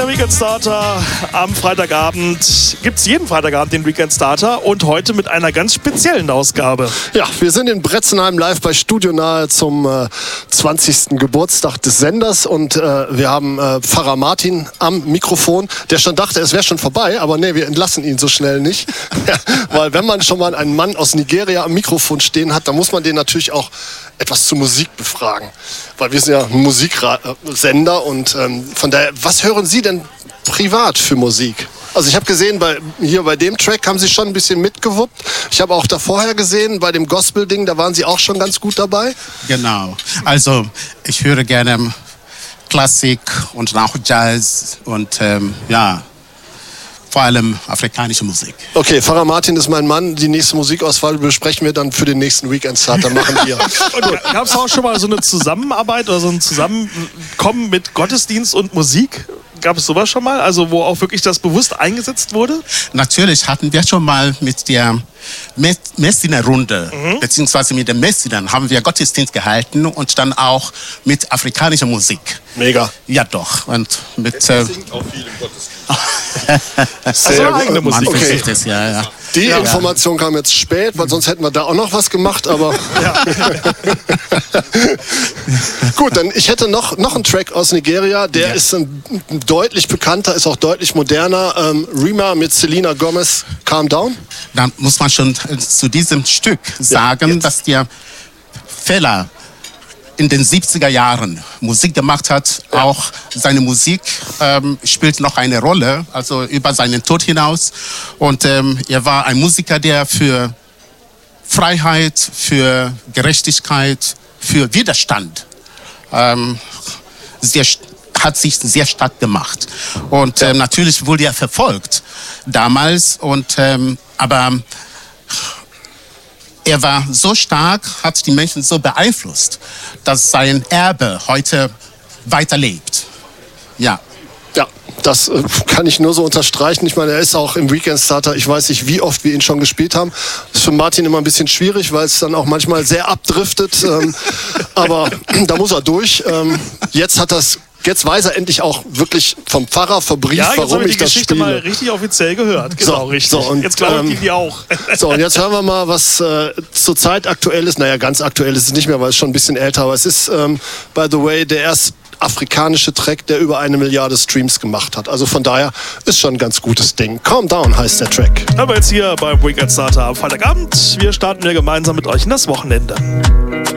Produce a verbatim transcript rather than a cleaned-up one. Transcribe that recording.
Weekend Starter am Freitagabend. Gibt es jeden Freitagabend den Weekend Starter und heute mit einer ganz speziellen Ausgabe. Ja, wir sind in Bretzenheim live bei Studio Nahe zum äh, zwanzigsten Geburtstag des Senders und äh, wir haben äh, Pfarrer Martin am Mikrofon, der schon dachte, es wäre schon vorbei, aber nee, wir entlassen ihn so schnell nicht. Weil wenn man schon mal einen Mann aus Nigeria am Mikrofon stehen hat, dann muss man den natürlich auch etwas zur Musik befragen. Weil wir sind ja ein Musiksender und ähm, von daher, was hören Sie denn privat für Musik? Also ich habe gesehen, bei, hier bei dem Track haben Sie schon ein bisschen mitgewuppt. Ich habe auch da vorher gesehen, bei dem Gospel-Ding, da waren Sie auch schon ganz gut dabei. Genau, also ich höre gerne Klassik und auch Jazz und ähm, ja, vor allem afrikanische Musik. Okay, Pfarrer Martin ist mein Mann. Die nächste Musikauswahl besprechen wir dann für den nächsten Weekend Starter. Machen wir. Gab es auch schon mal so eine Zusammenarbeit oder so ein Zusammenkommen mit Gottesdienst und Musik? Gab es sowas schon mal? Also wo auch wirklich das bewusst eingesetzt wurde? Natürlich hatten wir schon mal mit der Messdiener-Runde, mhm. beziehungsweise mit den Messdienern haben wir Gottesdienst gehalten und dann auch mit afrikanischer Musik. Mega. Ja doch. Und mit, äh, singt auch viel im Gottesdienst. Sehr also eigene Musik. Okay. Das, ja, ja. Die ja, Information kam jetzt spät, weil sonst hätten wir da auch noch was gemacht, aber ja. Gut, dann ich hätte noch, noch einen Track aus Nigeria, der ja. ist ein, ein deutlich bekannter, ist auch deutlich moderner. Ähm, Rema mit Selena Gomez, Calm Down. Dann muss man schon zu diesem Stück sagen, ja, dass der Fela in den siebziger Jahren Musik gemacht hat. Ja. Auch seine Musik ähm, spielt noch eine Rolle, also über seinen Tod hinaus. Und ähm, er war ein Musiker, der für Freiheit, für Gerechtigkeit, für Widerstand ähm, sehr, hat sich sehr stark gemacht. Und ähm, natürlich wurde er verfolgt damals. Und, ähm, aber er war so stark, hat die Menschen so beeinflusst, dass sein Erbe heute weiterlebt. Ja. Ja, das äh, kann ich nur so unterstreichen. Ich meine, er ist auch im Weekend Starter. Ich weiß nicht, wie oft wir ihn schon gespielt haben. Das ist für Martin immer ein bisschen schwierig, weil es dann auch manchmal sehr abdriftet. Ähm, aber da muss er durch. Ähm, jetzt hat das Jetzt weiß er endlich auch wirklich vom Pfarrer verbrieft, ja, warum ich die das Geschichte spiele. mal richtig offiziell gehört. Genau, so, richtig. So, und, jetzt glauben ähm, die die auch. So, und jetzt hören wir mal, was äh, zurzeit aktuell ist. Naja, ganz aktuell ist es nicht mehr, weil es schon ein bisschen älter, aber es ist, ähm, by the way, der erste afrikanische Track, der über eine Milliarde Streams gemacht hat. Also von daher ist schon ein ganz gutes Ding. Calm Down heißt der Track. Aber jetzt hier beim Weekend Starter am Freitagabend. Wir starten ja gemeinsam mit euch in das Wochenende.